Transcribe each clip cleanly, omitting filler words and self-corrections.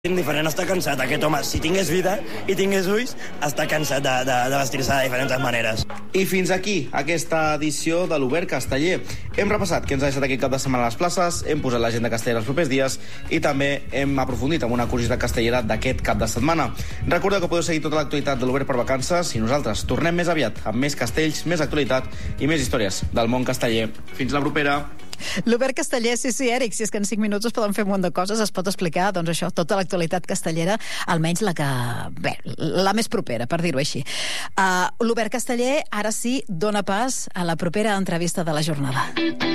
indiferent, està cansat. Aquest home, si tingués vida i tingués ulls, està cansat de vestir-se de diferents maneres. I fins aquí aquesta edició de l'Obert Casteller. Hem repassat què ens ha deixat aquest cap de setmana a les places, hem posat l'agenda castellera els propers dies i també hem aprofundit en una curiositat castellera d'aquest cap de setmana. Recordeu que podeu seguir tota l'actualitat de l'Obert per vacances i nosaltres tornem més aviat amb més castells, més actualitat i més històries del món casteller. Fins la propera. L'Obert Casteller, sí, Eric, si és que en 5 minuts es poden fer un munt de coses, es pot explicar, doncs això, tota l'actualitat castellera, almenys la que... bé, la més propera, per dir-ho així. L'Obert Casteller, ara sí, dona pas a la propera entrevista de la jornada.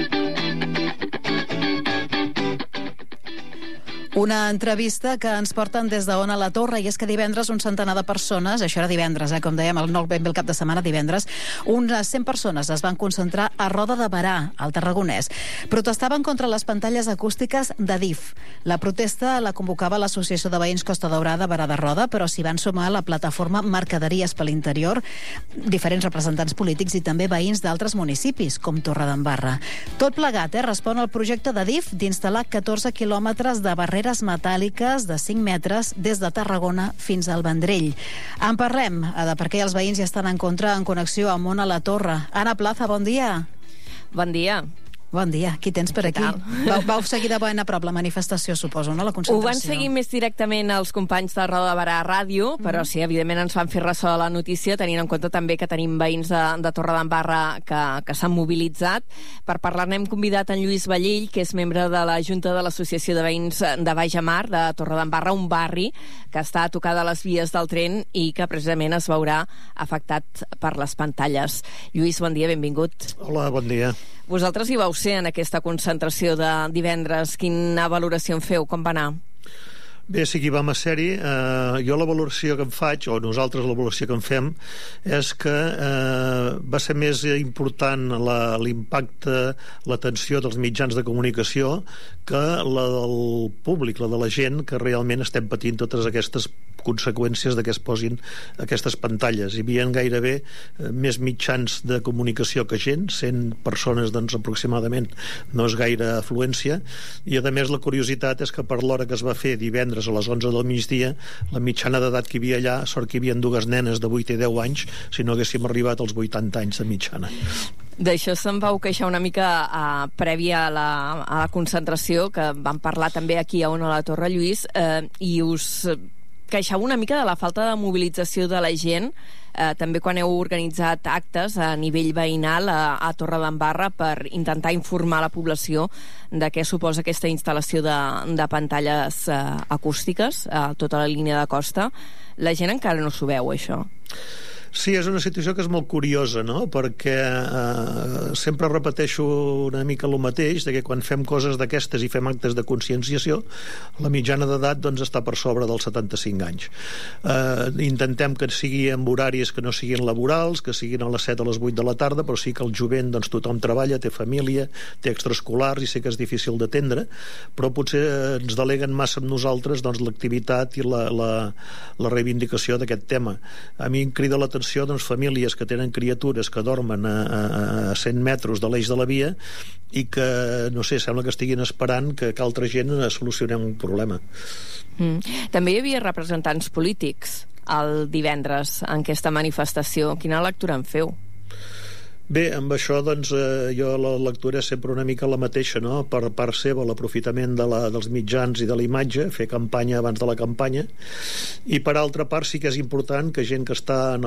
Una entrevista que ens porten des d'Ona la Torre, i és que divendres un centenar de persones, això era divendres, com dèiem, no ben bé el cap de setmana, divendres, unes 100 persones es van concentrar a Roda de Berà, al Tarragonès. Protestaven contra les pantalles acústiques de DIF. La protesta la convocava l'Associació de Veïns Costa Daurada, Berà de Roda, però s'hi van sumar la plataforma Mercaderies per l'Interior, diferents representants polítics i també veïns d'altres municipis, com Torredembarra. Tot plegat, respon al projecte de DIF d'instal·lar 14 quilòmetres de barreres metàl·liques de 5 metres des de Tarragona fins al Vendrell. En parlem de per què els veïns ja estan en contra en connexió amb Ona la Torre. Anna Plaza, bon dia. Bon dia. Bon dia, qui tens per aquí? Vau seguir de ben a prop la manifestació, suposo, no? La concentració. Ho van seguir més directament els companys de Roda de Berà Ràdio, però sí, evidentment ens van fer ressò de la notícia, tenint en compte també que tenim veïns de Torredembarra que s'han mobilitzat. Per parlar-ne hem convidat en Lluís Vallell, que és membre de la Junta de l'Associació de Veïns de Baix-a-Mar, de Torredembarra, un barri que està a tocar de les vies del tren i que precisament es veurà afectat per les pantalles. Lluís, bon dia, benvingut. Hola, bon dia. Vosaltres hi vau ser en aquesta concentració de divendres. Quina valoració en feu? Com va anar? Bé, sí que hi vam a ser-hi. Jo la valoració que em faig, o nosaltres la valoració que en fem, és que va ser més important l'impacte, l'atenció dels mitjans de comunicació que la del públic, la de la gent, que realment estem patint totes aquestes conseqüències de que es posin aquestes pantalles. Hi havia gairebé més mitjans de comunicació que gent, 100 persones doncs aproximadament, no és gaire afluència, i a més la curiositat és que per l'hora que es va fer divendres a les 11 del migdia, la mitjana d'edat que hi havia allà, sort que hi havia 2 nenes de 8 i 10 anys, si no haguéssim arribat als 80 anys de mitjana. D'això se'n vau queixar una mica prèvia a la concentració, que vam parlar també aquí a Ona la Torre, Lluís, i us queixau una mica de la falta de mobilització de la gent, també quan heu organitzat actes a nivell veïnal a Torredembarra per intentar informar la població de què suposa aquesta instal·lació de pantalles acústiques a tota la línia de costa. La gent encara no s'ho veu, això. Sí, és una situació que és molt curiosa, no? Perquè sempre repeteixo una mica el mateix, de que quan fem coses d'aquestes i fem actes de conscienciació, la mitjana d'edat doncs, està per sobre dels 75 anys. Intentem que sigui en horaris que no siguin laborals, que siguin a les 7 a les 8 de la tarda, però sí que el jovent doncs, tothom treballa, té família, té extraescolars i sé que és difícil d'atendre, però potser ens deleguen massa amb nosaltres doncs, l'activitat i la reivindicació d'aquest tema. A mi em crida l'atenció doncs, famílies que tenen criatures que dormen a 100 metres de l'eix de la via i que, no sé, sembla que estiguin esperant que altra gent solucionem un problema. També hi havia representants polítics el divendres en aquesta manifestació. Quina lectura en feu? Bé, amb això doncs jo la lectura és sempre una mica la mateixa, no? Per part seva l'aprofitament dels mitjans i de la imatge, fer campanya abans de la campanya, i per altra part sí que és important que gent que està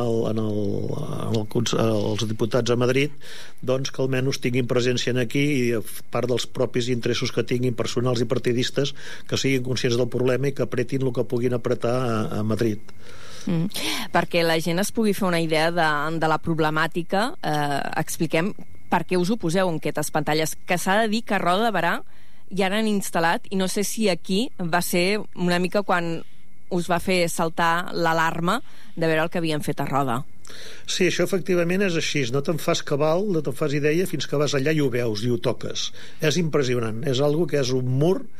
els diputats a Madrid doncs que almenys tinguin presència aquí i a part dels propis interessos que tinguin personals i partidistes que siguin conscients del problema i que apretin el que puguin apretar a Madrid. Perquè la gent es pugui fer una idea de la problemàtica, expliquem per què us oposeu en aquestes pantalles, que s'ha de dir que a Roda de Berà ja n'han instal·lat, i no sé si aquí va ser una mica quan us va fer saltar l'alarma de veure el que havien fet a Roda. Sí, això efectivament és així, no te'n fas cabal, no te'n fas idea fins que vas allà i ho veus i ho toques. És impressionant, és algo que és un mur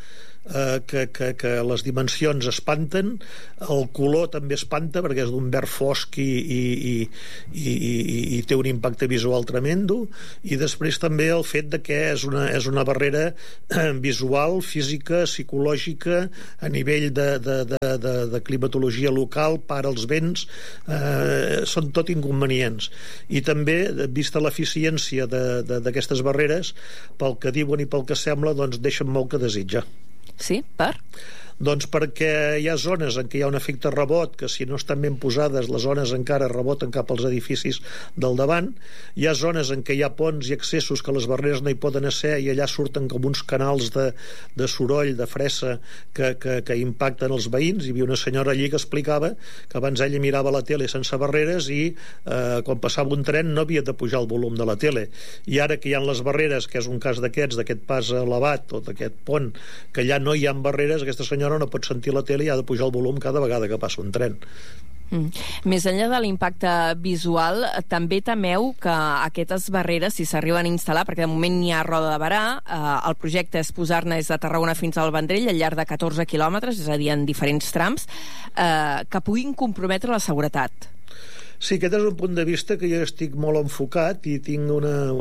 que les dimensions espanten, el color també espanta perquè és d'un verd fosc i té un impacte visual tremendo, i després també el fet de que és una barrera visual, física, psicològica, a nivell de climatologia local, para els vents, són tot inconvenients. I també, vista l'eficiència d'aquestes barreres, pel que diuen i pel que sembla, doncs deixen molt que desitjar. Sí? Per? Doncs perquè hi ha zones en què hi ha un efecte rebot, que si no estan ben posades, les zones encara reboten cap als edificis del davant. Hi ha zones en què hi ha ponts i accessos que les barreres no hi poden ser, i allà surten com uns canals de soroll, de fressa, que impacten els veïns. Hi havia una senyora allí que explicava que abans ella mirava la tele sense barreres i quan passava un tren no havia de pujar el volum de la tele. I ara que hi ha les barreres, que és un cas d'aquest pas elevat o d'aquest pont, que allà no hi ha barreres, aquesta senyora no pot sentir la tele i ha de pujar el volum cada vegada que passa un tren. Més enllà de l'impacte visual, també temeu que aquestes barreres, si s'arriben a instal·lar, perquè de moment n'hi ha a Roda de Berà, el projecte és posar-ne des de Tarragona fins al Vendrell al llarg de 14 quilòmetres, és a dir, en diferents trams, que puguin comprometre la seguretat. Sí, aquest és un punt de vista que jo estic molt enfocat i tinc una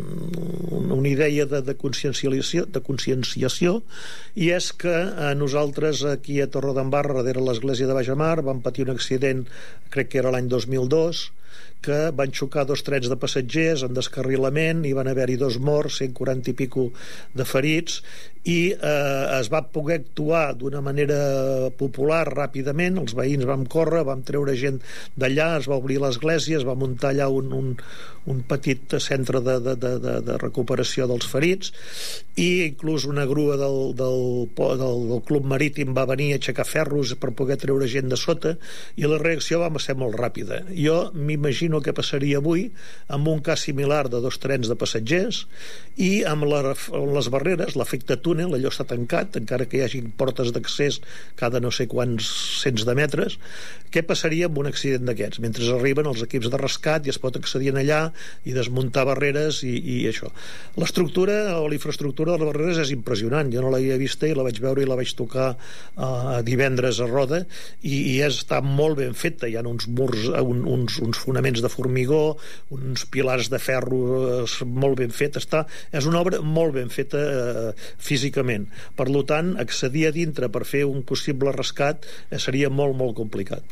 idea de conscienciació, i és que nosaltres aquí a Torredembarra, darrere l'església de Bajamar, vam patir un accident, crec que era l'any 2002, que van xocar 2 trens de passatgers en descarrilament, i van haver-hi 2 morts, 140 i pico de ferits, i es va poder actuar d'una manera popular ràpidament. Els veïns vam córrer, vam treure gent d'allà, es va obrir l'església, es va muntar allà un petit centre de recuperació dels ferits, i inclús una grua del Club Marítim va venir a aixecar ferros per poder treure gent de sota, i la reacció va ser molt ràpida. Jo m'imagino què passaria avui amb un cas similar de 2 trens de passatgers, i amb les barreres, l'efecte túnel, allò està tancat, encara que hi hagi portes d'accés cada no sé quants cents de metres. Què passaria amb un accident d'aquests? Mentre arriben els equips de rescat i es pot accedir allà i desmuntar barreres i això. L'estructura o la infraestructura de les barreres és impressionant. Jo no l'havia vista i la vaig veure i la vaig tocar divendres a Roda, i està molt ben feta. Hi ha uns murs, uns fonaments de formigó, uns pilars de ferro molt ben fet. És una obra molt ben feta físicament. Per tant, accedir a dintre per fer un possible rescat seria molt, molt complicat.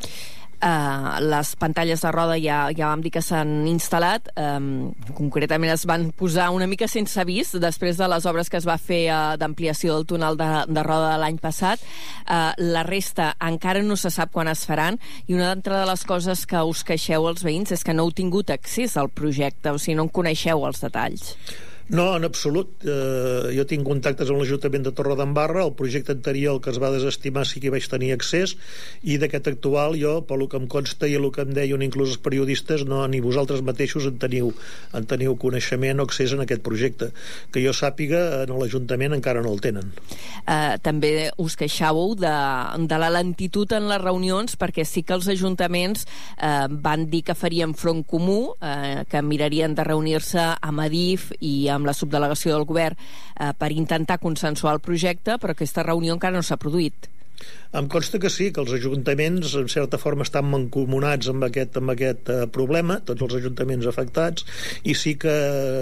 Les pantalles de roda ja vam dir que s'han instal·lat, concretament es van posar una mica sense avís després de les obres que es va fer d'ampliació del túnel de roda de l'any passat. La resta encara no se sap quan es faran, i una d'entre les coses que us queixeu als veïns és que no heu tingut accés al projecte, o sigui, no en coneixeu els detalls. No, en absolut. Jo tinc contactes amb l'Ajuntament de Torredembarra. El projecte anterior, el que es va desestimar, sí que hi vaig tenir accés, i d'aquest actual jo, pel que em consta i el que em deien inclús els periodistes, no, ni vosaltres mateixos en teniu coneixement o accés en aquest projecte. Que jo sàpiga, en l'Ajuntament encara no el tenen. També us queixàveu de la lentitud en les reunions, perquè sí que els ajuntaments van dir que farien front comú, que mirarien de reunir-se amb Adif i amb la subdelegació del govern per intentar consensuar el projecte, però aquesta reunió encara no s'ha produït. Em consta que sí, que els ajuntaments en certa forma estan mancomunats amb aquest problema, tots els ajuntaments afectats, i sí que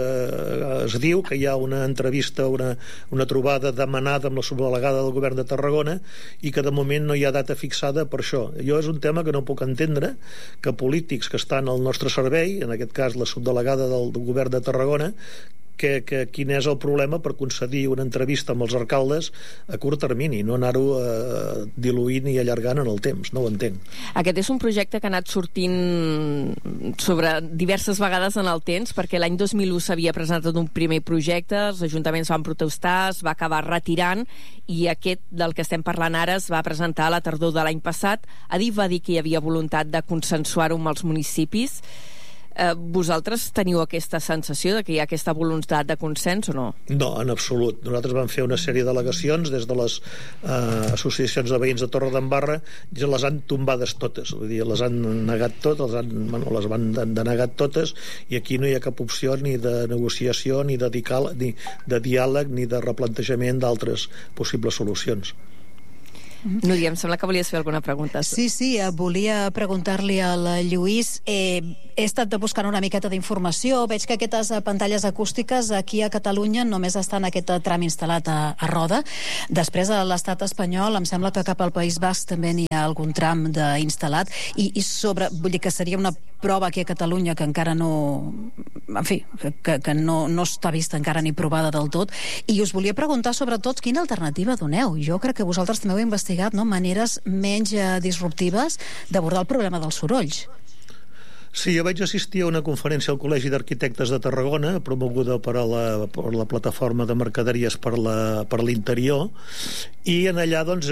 es diu que hi ha una entrevista, una trobada demanada amb la subdelegada del govern de Tarragona, i que de moment no hi ha data fixada per això. Jo és un tema que no puc entendre, que polítics que estan al nostre servei, en aquest cas la subdelegada del govern de Tarragona, que quin és el problema per concedir una entrevista amb els alcaldes a curt termini, no anar-ho diluint i allargant en el temps. No ho entenc. Aquest és un projecte que ha anat sortint sobre diverses vegades en el temps, perquè l'any 2001 s'havia presentat un primer projecte, els ajuntaments van protestar, es va acabar retirant, i aquest del que estem parlant ara es va presentar a la tardor de l'any passat. Adif va dir que hi havia voluntat de consensuar-ho amb els municipis. Vosaltres teniu aquesta sensació de que hi ha aquesta voluntat de consens o no? No, en absolut. Nosaltres vam fer una sèrie d'al·legacions des de les associacions de veïns de Torredembarra i les han tombades totes, vull dir, les han negat totes, les van denegat totes, i aquí no hi ha cap opció ni de negociació, ni de diàleg, ni de replantejament d'altres possibles solucions. Núria, em sembla que volies fer alguna pregunta. Sí, volia preguntar-li al Lluís. He estat buscant una miqueta d'informació. Veig que aquestes pantalles acústiques aquí a Catalunya només estan aquest tram instal·lat a Roda. Després, a l'estat espanyol, em sembla que cap al País Basc també n'hi ha algun tram instal·lat. I sobre, vull dir que seria una prova aquí a Catalunya que encara no... En fi, que no està vista encara ni provada del tot. I us volia preguntar, sobretot, quina alternativa doneu? Jo crec que vosaltres també heu investigat, no?, maneres menys disruptives d'abordar el problema dels sorolls. Sí, jo vaig assistir a una conferència al Col·legi d'Arquitectes de Tarragona, promoguda per la plataforma de mercaderies per l'interior, i en allà doncs,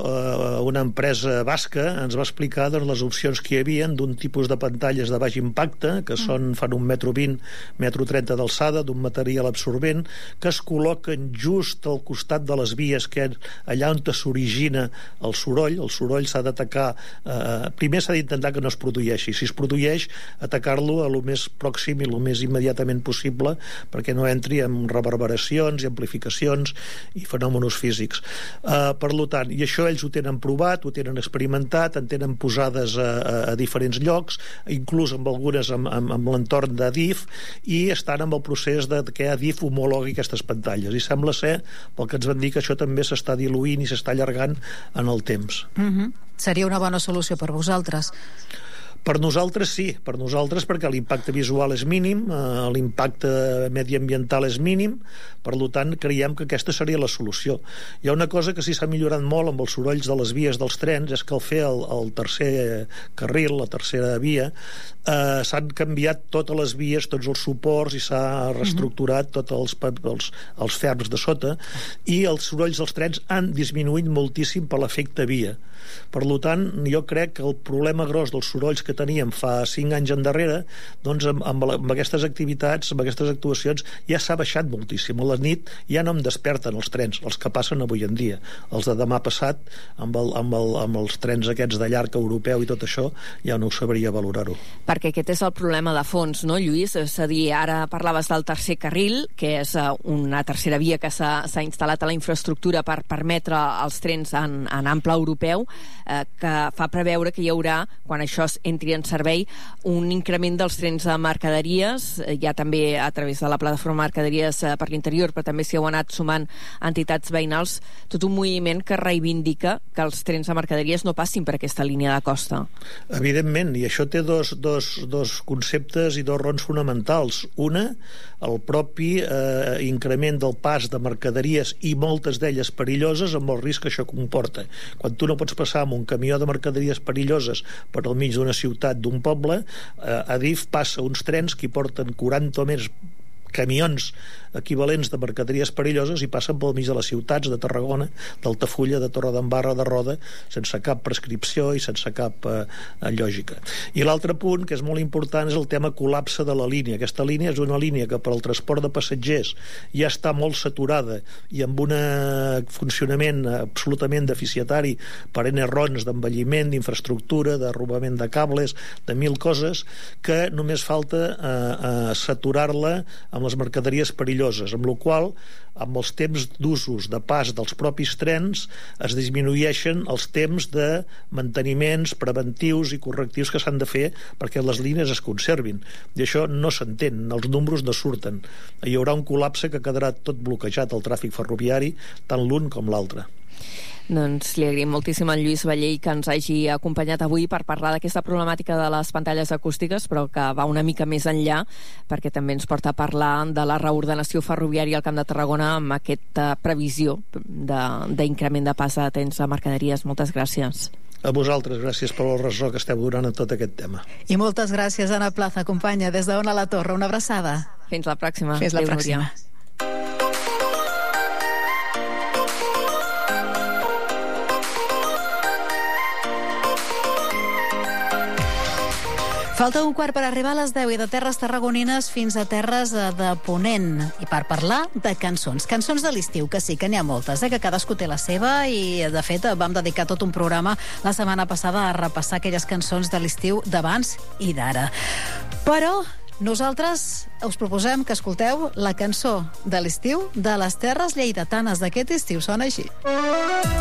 una empresa basca ens va explicar les opcions que hi havia d'un tipus de pantalles de baix impacte, que fan 1,20 m, 1,30 m d'alçada, d'un material absorbent, que es col·loquen just al costat de les vies, que allà on s'origina el soroll s'ha d'atacar, primer s'ha d'intentar que no es produeixi, si es produeix atacar-lo a lo més pròxim i lo més immediatament possible perquè no entri en reverberacions i amplificacions i fenòmenos físics. Per tant, i això ells ho tenen provat, ho tenen experimentat, en tenen posades a diferents llocs, inclús amb algunes amb l'entorn d'Adif, i estan amb el procés de que Adif homologui aquestes pantalles. I sembla ser, pel que ens van dir, que això també s'està diluint i s'està allargant en el temps. Seria una bona solució per vosaltres? Per nosaltres sí, per nosaltres perquè l'impacte visual és mínim, l'impacte mediambiental és mínim, per tant creiem que aquesta seria la solució. Hi ha una cosa que sí s'ha millorat molt amb els sorolls de les vies dels trens, és que al fer el tercer carril, la tercera via, s'han canviat totes les vies, tots els suports, i s'ha reestructurat tots els ferms de sota, i els sorolls dels trens han disminuït moltíssim per l'efecte via. Per tant, jo crec que el problema gros dels sorolls que teníem fa 5 anys endarrere, doncs amb aquestes activitats, amb aquestes actuacions, ja s'ha baixat moltíssim. A la nit ja no em desperten els trens, els que passen avui en dia. Els de demà passat, amb els trens aquests de llarg europeu i tot això, ja no ho sabria valorar-ho. Perquè aquest és el problema de fons, no, Lluís? És a dir, ara parlaves del tercer carril, que és una tercera via que s'ha instal·lat a la infraestructura per permetre els trens en ample europeu, que fa preveure que hi haurà, quan això entri en servei, un increment dels trens de mercaderies, ja també a través de la plataforma Mercaderies per l'Interior, però també s'hi heu anat sumant entitats veïnals, tot un moviment que reivindica que els trens de mercaderies no passin per aquesta línia de costa. Evidentment, i això té dos conceptes i dos raons fonamentals. Una, el propi increment del pas de mercaderies, i moltes d'elles perilloses, amb el risc que això comporta. Quan tu no pots passar amb un camió de mercaderies perilloses per al mig d'una ciutat, d'un poble, Adif passa uns trens que porten 40 o més camions equivalents de mercaderies perilloses i passen pel mig de les ciutats de Tarragona, d'Altafulla, de Torredembarra, de Roda, sense cap prescripció i sense cap lògica. I l'altre punt, que és molt important, és el tema col·lapse de la línia. Aquesta línia és una línia que per al transport de passatgers ja està molt saturada i amb un funcionament absolutament deficitari per raons d'envelliment, d'infraestructura, de robament de cables, de 1000 coses, que només falta saturar-la amb les mercaderies perilloses, amb la qual amb els temps d'usos de pas dels propis trens es disminueixen els temps de manteniments preventius i correctius que s'han de fer perquè les línies es conservin. I això no s'entén, els números no surten. Hi haurà un col·lapse que quedarà tot bloquejat al tràfic ferroviari, tant l'un com l'altre. Doncs li agraïm moltíssim al Lluís Vallell que ens hagi acompanyat avui per parlar d'aquesta problemàtica de les pantalles acústiques, però que va una mica més enllà, perquè també ens porta a parlar de la reordenació ferroviària al Camp de Tarragona amb aquesta previsió d'increment de pas de trens de mercaderies. Moltes gràcies. A vosaltres, gràcies per la ressò que esteu donant a tot aquest tema. I moltes gràcies, Anna Plaza, companya, des d'Ona a la Torre. Una abraçada. Fins la pròxima. Fins la pròxima. Falta un quart per arribar a les 10 i de terres tarragonines fins a terres de Ponent. I per parlar de cançons. Cançons de l'estiu, que sí, que n'hi ha moltes, que cadascú té la seva i, de fet, vam dedicar tot un programa la setmana passada a repassar aquelles cançons de l'estiu d'abans i d'ara. Però nosaltres us proposem que escolteu la cançó de l'estiu de les terres lleidatanes d'aquest estiu. Sona així.